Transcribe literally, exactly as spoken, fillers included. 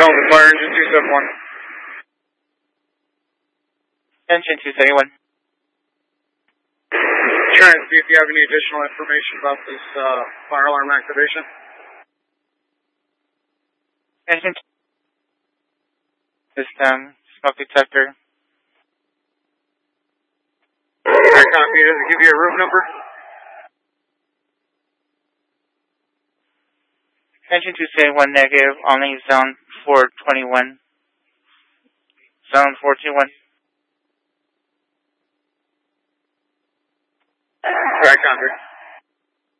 Zone Fire Engine two seventy-one. Engine two seventy-one. Trying to see if you have any additional information about this uh, fire alarm activation. Engine system, smoke detector. I copy. Does it give you a room number? Engine two seventy-one negative, only zone four twenty-one. Zone four twenty-one. Right, copy.